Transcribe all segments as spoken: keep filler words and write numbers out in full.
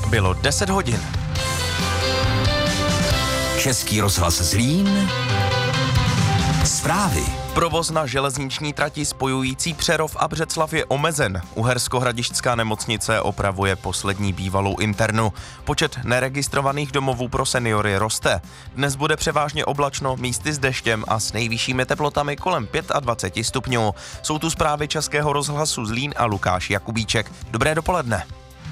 Bylo deset hodin. Český rozhlas Zlín. Zprávy. Provoz na železniční trati spojující Přerov a Břeclav je omezen. Uherskohradišťská nemocnice opravuje poslední bývalou internu. Počet neregistrovaných domovů pro seniory roste. Dnes bude převážně oblačno, místy s deštěm a s nejvyššími teplotami kolem dvacet pět stupňů. Jsou tu zprávy Českého rozhlasu Zlín a Lukáš Jakubíček. Dobré dopoledne.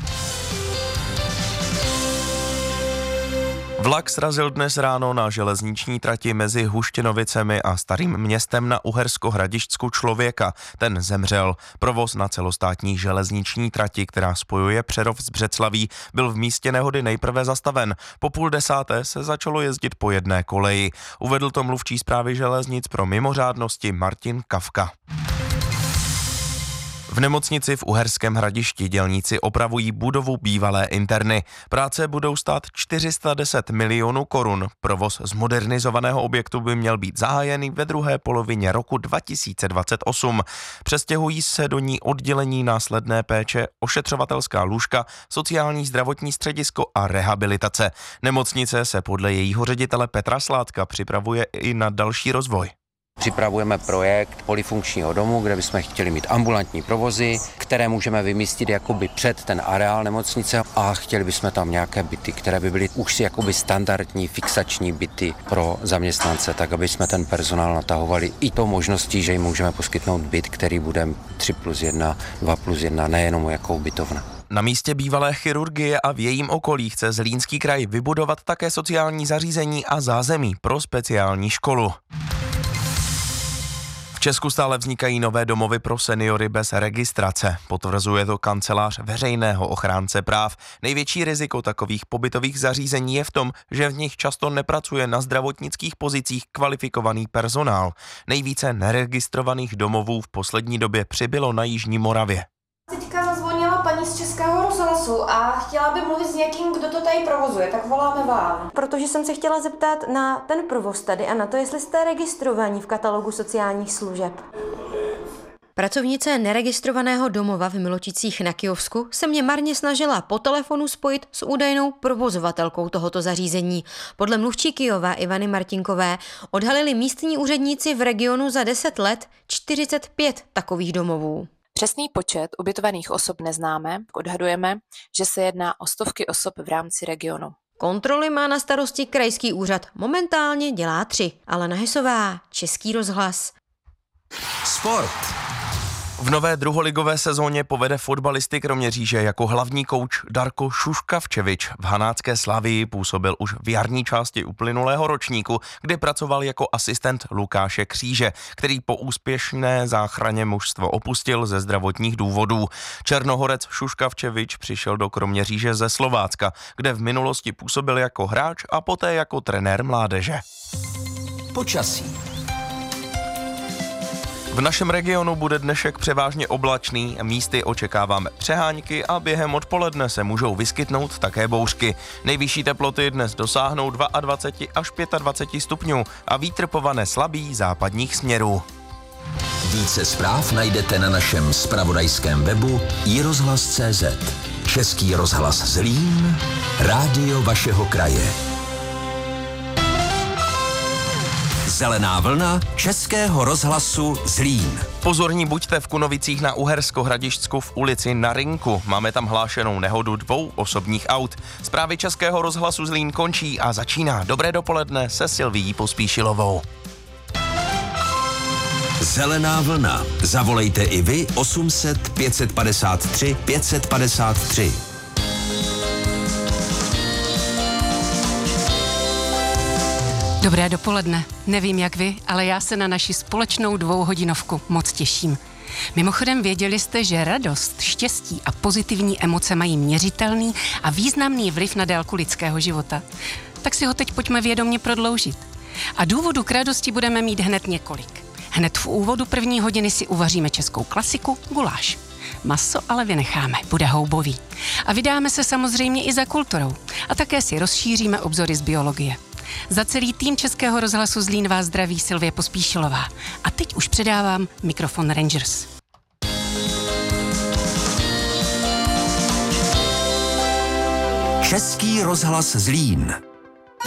Vlak srazil dnes ráno na železniční trati mezi Huštěnovicemi a Starým Městem na Uherskohradišťsku člověka. Ten zemřel. Provoz na celostátní železniční trati, která spojuje Přerov s Břeclaví, byl v místě nehody nejprve zastaven. Po půl desáté se začalo jezdit po jedné koleji. Uvedl to mluvčí správy železnic pro mimořádnosti Martin Kafka. V nemocnici v Uherském Hradišti dělníci opravují budovu bývalé interny. Práce budou stát čtyři sta deset milionů korun. Provoz z modernizovaného objektu by měl být zahájený ve druhé polovině roku dva tisíce dvacet osm. Přestěhují se do ní oddělení následné péče, ošetřovatelská lůžka, sociální zdravotní středisko a rehabilitace. Nemocnice se podle jejího ředitele Petra Sládka připravuje i na další rozvoj. Připravujeme projekt polifunkčního domu, kde bychom chtěli mít ambulantní provozy, které můžeme vymístit jakoby před ten areál nemocnice a chtěli bychom tam nějaké byty, které by byly už jakoby standardní fixační byty pro zaměstnance, tak aby jsme ten personál natahovali i tou možností, že jim můžeme poskytnout byt, který bude tři plus jedna, dva plus jedna, nejenom jako ubytovna. Na místě bývalé chirurgie a v jejím okolí chce Zlínský kraj vybudovat také sociální zařízení a zázemí pro speciální školu. V Česku stále vznikají nové domovy pro seniory bez registrace. Potvrzuje to kancelář veřejného ochránce práv. Největší riziko takových pobytových zařízení je v tom, že v nich často nepracuje na zdravotnických pozicích kvalifikovaný personál. Nejvíce neregistrovaných domovů v poslední době přibylo na Jižní Moravě. Teďka zazvonila paní z Českého rozhlasu a chtěla by mluvit s někým, kdo to tady provozuje, tak voláme vám. Protože jsem se chtěla zeptat na ten provoz tady a na to, jestli jste registrovaní v katalogu sociálních služeb. Pracovnice neregistrovaného domova v Miločicích na Kyjovsku se mě marně snažila po telefonu spojit s údajnou provozovatelkou tohoto zařízení. Podle mluvčí Kyjova Ivany Martinkové odhalili místní úředníci v regionu za deset let čtyřicet pět takových domovů. Přesný počet ubytovaných osob neznáme, odhadujeme, že se jedná o stovky osob v rámci regionu. Kontroly má na starosti krajský úřad, momentálně dělá tři. Alena Hesová, Český rozhlas. Sport. V nové druholigové sezóně povede fotbalisty Kroměříže jako hlavní kouč Darko Šuškavčevič. V hanácké Slavii působil už v jarní části uplynulého ročníku, kdy pracoval jako asistent Lukáše Kříže, který po úspěšné záchraně mužstvo opustil ze zdravotních důvodů. Černohorec Šuškavčevič přišel do Kroměříže ze Slovácka, kde v minulosti působil jako hráč a poté jako trenér mládeže. Počasí. V našem regionu bude dnešek převážně oblačný, místy očekáváme přehánky a během odpoledne se můžou vyskytnout také bouřky. Nejvyšší teploty dnes dosáhnou dvacet dva až dvacet pět stupňů a vítr povane slabý západních směrů. Více zpráv najdete na našem zpravodajském webu i rozhlas tečka cé zet. Český rozhlas Zlín, rádio vašeho kraje. Zelená vlna Českého rozhlasu Zlín. Pozorní buďte v Kunovicích na Uherskohradišťsku v ulici Na Rynku. Máme tam hlášenou nehodu dvou osobních aut. Zprávy Českého rozhlasu Zlín končí a začíná Dobré dopoledne se Silvií Pospíšilovou. Zelená vlna. Zavolejte i vy osm set pět set padesát tři pět set padesát tři. Dobré dopoledne. Nevím jak vy, ale já se na naši společnou dvouhodinovku moc těším. Mimochodem věděli jste, že radost, štěstí a pozitivní emoce mají měřitelný a významný vliv na délku lidského života. Tak si ho teď pojďme vědomě prodloužit. A důvodů k radosti budeme mít hned několik. Hned v úvodu první hodiny si uvaříme českou klasiku guláš. Maso ale vynecháme, bude houbový. A vydáme se samozřejmě i za kulturou. A také si rozšíříme obzory z biologie. Za celý tým Českého rozhlasu Zlín vás zdraví Silvie Pospíšilová. A teď už předávám mikrofon Rangers. Český rozhlas Zlín.